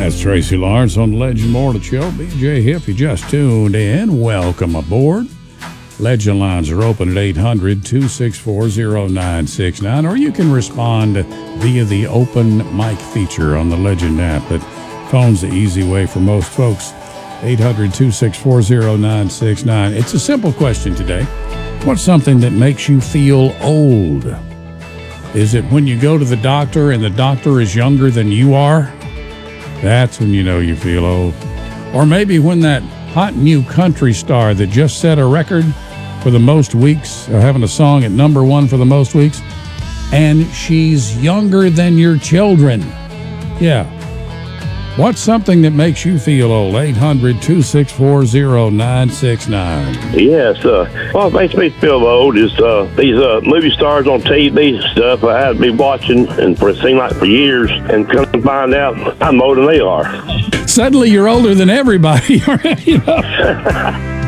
That's Tracy Lawrence on the Legend Mortal Show. BJ, if you just tuned in, welcome aboard. Legend lines are open at 800-264-0969, or you can respond via the open mic feature on the Legend app. But phone's the easy way for most folks. 800-264-0969. It's a simple question today. What's something that makes you feel old? Is it when you go to the doctor and the doctor is younger than you are? That's when you know you feel old. Or maybe when that hot new country star that just set a record for the most weeks, having a song at number one for the most weeks, and she's younger than your children. Yeah. What's something that makes you feel old? 800-264-0969. Yes. What makes me feel old is these movie stars on TV stuff I had to be watching and for it seemed like for years, and come to find out I'm older than they are. Suddenly you're older than everybody. You know?